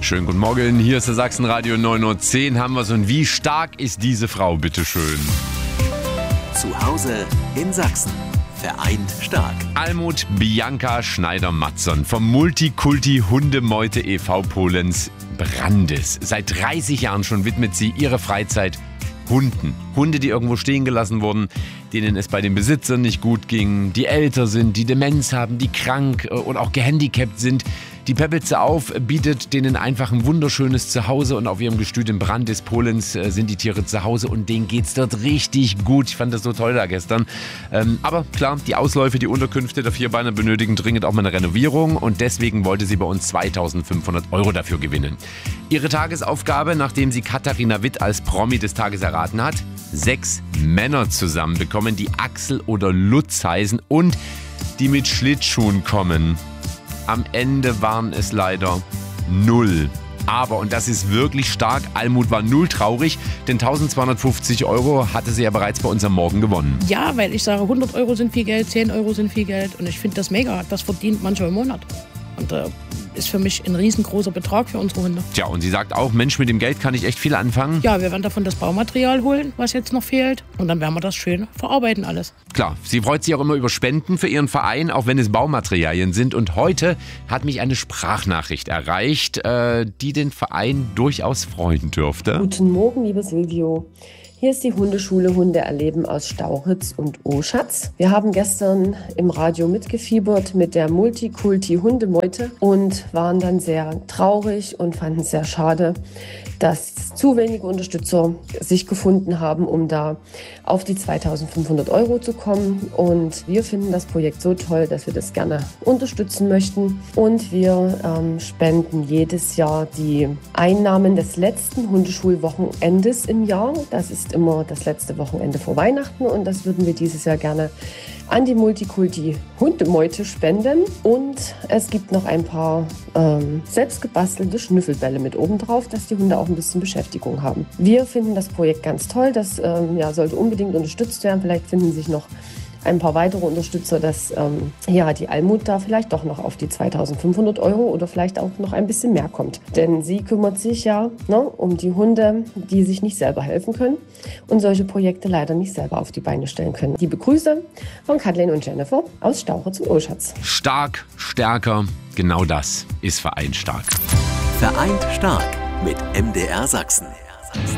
Schönen guten Morgen, hier ist der Sachsenradio 9:10 haben wir es. Und wie stark ist diese Frau, bitteschön? Zu Hause in Sachsen. Vereint stark. Almut Bianca Schneider-Matzon vom Multikulti Hundemeute e.V. Polenz Brandes. Seit 30 Jahren schon widmet sie ihre Freizeit Hunden. Hunde, die irgendwo stehen gelassen wurden, denen es bei den Besitzern nicht gut ging, die älter sind, die Demenz haben, die krank oder auch gehandicapt sind. Die peppelt sie auf, bietet denen einfach ein wunderschönes Zuhause und auf ihrem Gestüt in Brandes Polenz sind die Tiere zu Hause und denen geht's dort richtig gut. Ich fand das so toll da gestern. Aber klar, die Ausläufe, die Unterkünfte der Vierbeiner benötigen dringend auch mal eine Renovierung und deswegen wollte sie bei uns 2.500 € dafür gewinnen. Ihre Tagesaufgabe, nachdem sie Katharina Witt als Promi des Tages erraten hat: 6 Männer zusammen bekommen, die Axel oder Lutz heißen und die mit Schlittschuhen kommen. Am Ende waren es leider 0. Aber, und das ist wirklich stark, Almut war 0 traurig, denn 1.250 € hatte sie ja bereits bei uns am Morgen gewonnen. Ja, weil ich sage, 100 € sind viel Geld, 10 € sind viel Geld und ich finde das mega. Das verdient mancher im Monat. Und ist für mich ein riesengroßer Betrag für unsere Hunde. Tja, und sie sagt auch, Mensch, mit dem Geld kann ich echt viel anfangen. Ja, wir werden davon das Baumaterial holen, was jetzt noch fehlt. Und dann werden wir das schön verarbeiten alles. Klar, sie freut sich auch immer über Spenden für ihren Verein, auch wenn es Baumaterialien sind. Und heute hat mich eine Sprachnachricht erreicht, die den Verein durchaus freuen dürfte. Guten Morgen, liebe Silvio. Hier ist die Hundeschule Hunde erleben aus Stauchitz und Oschatz. Wir haben gestern im Radio mitgefiebert mit der Multikulti Hundemeute und waren dann sehr traurig und fanden es sehr schade, dass zu wenige Unterstützer sich gefunden haben, um da auf die 2.500 € zu kommen. Und wir finden das Projekt so toll, dass wir das gerne unterstützen möchten. Und wir spenden jedes Jahr die Einnahmen des letzten Hundeschulwochenendes im Jahr. Das ist immer das letzte Wochenende vor Weihnachten und das würden wir dieses Jahr gerne an die Multikulti Hundemeute spenden. Und es gibt noch ein paar selbstgebastelte Schnüffelbälle mit oben drauf, dass die Hunde auch ein bisschen Beschäftigung haben. Wir finden das Projekt ganz toll, das sollte unbedingt unterstützt werden. Vielleicht finden sich noch ein paar weitere Unterstützer, dass die Almut da vielleicht doch noch auf die 2.500 € oder vielleicht auch noch ein bisschen mehr kommt. Denn sie kümmert sich ja um die Hunde, die sich nicht selber helfen können und solche Projekte leider nicht selber auf die Beine stellen können. Liebe Grüße von Kathleen und Jennifer aus Stauchitz und Oschatz. Stark, stärker, genau das ist Vereint stark. Vereint stark mit MDR Sachsen.